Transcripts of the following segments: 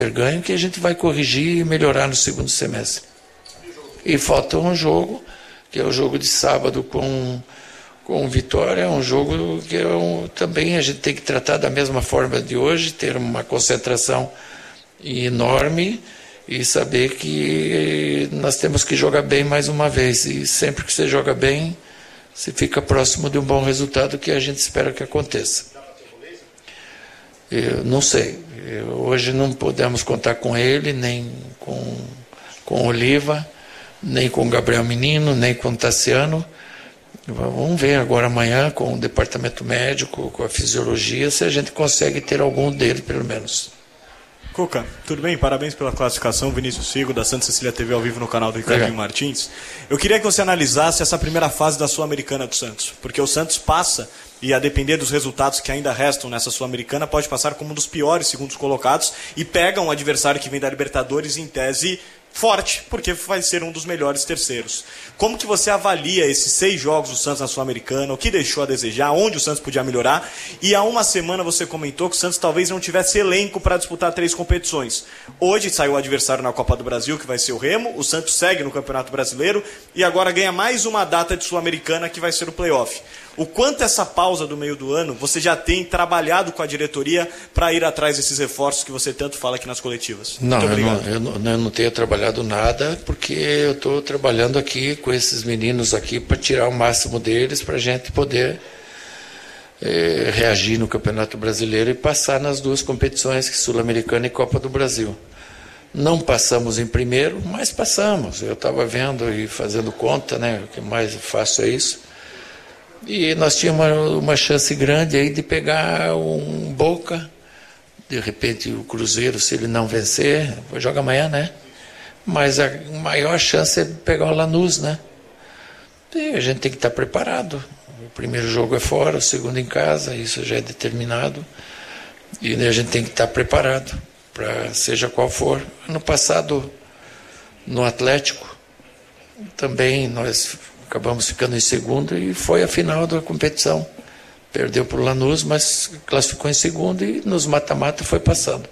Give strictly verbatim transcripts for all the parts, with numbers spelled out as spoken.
ganho que a gente vai corrigir e melhorar no segundo semestre. E falta um jogo, que é o jogo de sábado com, com Vitória, um jogo que é um, também a gente tem que tratar da mesma forma de hoje, ter uma concentração enorme e saber que nós temos que jogar bem mais uma vez. E sempre que você joga bem, você fica próximo de um bom resultado que a gente espera que aconteça. Eu não sei. Eu, hoje não podemos contar com ele, nem com, com Oliva, nem com Gabriel Menino, nem com Tassiano. Vamos ver agora amanhã com o departamento médico, com a fisiologia, se a gente consegue ter algum dele, pelo menos. Cuca, tudo bem? Parabéns pela classificação. Vinícius Figo, da Santa Cecília T V ao vivo no canal do Ricardinho Martins. Eu queria que você analisasse essa primeira fase da Sul-Americana do Santos, porque o Santos passa, e a depender dos resultados que ainda restam nessa Sul-Americana, pode passar como um dos piores segundos colocados e pega um adversário que vem da Libertadores em tese forte, porque vai ser um dos melhores terceiros. Como que você avalia esses seis jogos do Santos na Sul-Americana, o que deixou a desejar, onde o Santos podia melhorar? E há uma semana você comentou que o Santos talvez não tivesse elenco para disputar três competições. Hoje saiu o adversário na Copa do Brasil, que vai ser o Remo, o Santos segue no Campeonato Brasileiro e agora ganha mais uma data de Sul-Americana, que vai ser o playoff. O quanto essa pausa do meio do ano você já tem trabalhado com a diretoria para ir atrás desses reforços que você tanto fala aqui nas coletivas? Não, eu não, eu não, eu não tenho trabalhado nada, porque eu estou trabalhando aqui com esses meninos aqui para tirar o máximo deles, para a gente poder é, reagir no Campeonato Brasileiro e passar nas duas competições, Sul-Americana e Copa do Brasil. Não passamos em primeiro, mas passamos. Eu estava vendo e fazendo conta, né? O que mais fácil é isso. E nós tínhamos uma, uma chance grande aí de pegar um Boca, de repente o Cruzeiro, se ele não vencer, joga amanhã, né? Mas a maior chance é pegar o Lanús, né? E a gente tem que estar preparado. O primeiro jogo é fora, o segundo em casa, isso já é determinado. E a gente tem que estar preparado, para seja qual for. Ano passado, no Atlético, também nós acabamos ficando em segundo e foi a final da competição. Perdeu para o Lanús, mas classificou em segundo e nos mata-mata foi passando.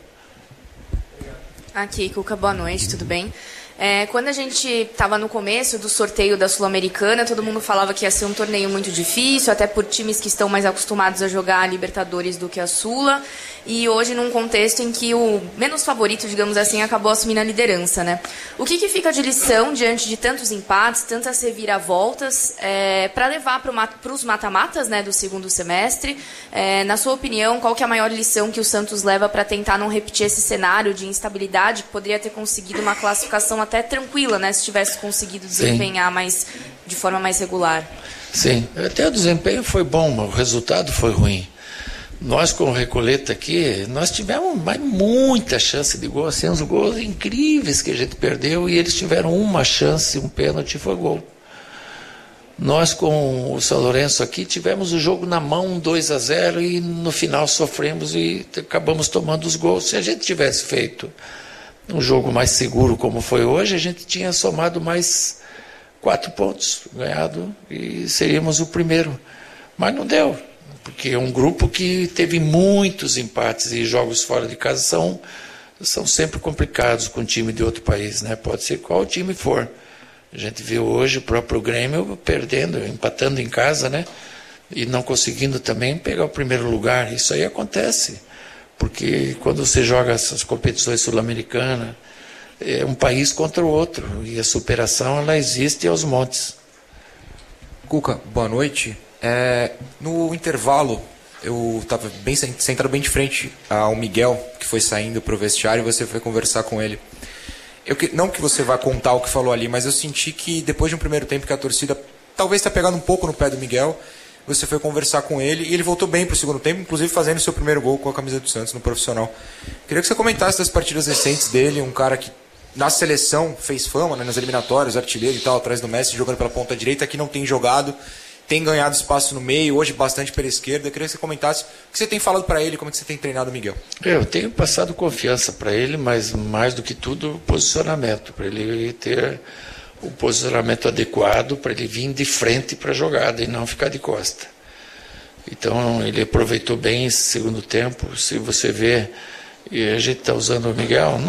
Aqui, Cuca, boa noite, tudo bem? É, quando a gente estava no começo do sorteio da Sul-Americana, todo mundo falava que ia ser um torneio muito difícil, até por times que estão mais acostumados a jogar a Libertadores do que a Sula. E hoje, num contexto em que o menos favorito, digamos assim, acabou assumindo a liderança, né? O que, que fica de lição diante de tantos empates, tantas reviravoltas, é, para levar para os mata-matas, né, do segundo semestre? É, na sua opinião, qual que é a maior lição que o Santos leva para tentar não repetir esse cenário de instabilidade, que poderia ter conseguido uma classificação até tranquila, né, se tivesse conseguido desempenhar mais, de forma mais regular? Sim, até o desempenho foi bom, mas o resultado foi ruim. Nós, com o Recoleta aqui, nós tivemos muita chance de gol, assim, uns gols incríveis que a gente perdeu, e eles tiveram uma chance, um pênalti e foi gol. Nós, com o São Lourenço aqui, tivemos o jogo na mão, dois a zero, e no final sofremos e acabamos tomando os gols. Se a gente tivesse feito um jogo mais seguro como foi hoje, a gente tinha somado mais quatro pontos, ganhado, e seríamos o primeiro. Mas não deu. Porque é um grupo que teve muitos empates e jogos fora de casa são, são sempre complicados com um time de outro país, né? Pode ser qual time for. A gente viu hoje o próprio Grêmio perdendo, empatando em casa, né? E não conseguindo também pegar o primeiro lugar. Isso aí acontece, porque quando você joga essas competições sul-americanas, é um país contra o outro, e a superação ela existe aos montes. Cuca, boa noite. É, no intervalo, eu estava bem sentado bem de frente ao Miguel, que foi saindo para o vestiário, e você foi conversar com ele. Eu, não que você vá contar o que falou ali, mas eu senti que depois de um primeiro tempo que a torcida talvez está pegando um pouco no pé do Miguel, você foi conversar com ele e ele voltou bem para o segundo tempo, inclusive fazendo o seu primeiro gol com a camisa do Santos no profissional. Queria que você comentasse das partidas recentes dele, um cara que na seleção fez fama, né, nas eliminatórias, artilheiro e tal, atrás do Messi, jogando pela ponta direita, que não tem jogado, tem ganhado espaço no meio, hoje bastante pela esquerda. Eu queria que você comentasse o que você tem falado para ele, como é que você tem treinado o Miguel. Eu tenho passado confiança para ele, mas mais do que tudo, posicionamento, para ele ter o posicionamento adequado, para ele vir de frente para a jogada e não ficar de costa. Então, ele aproveitou bem esse segundo tempo. Se você vê, e a gente está usando o Miguel.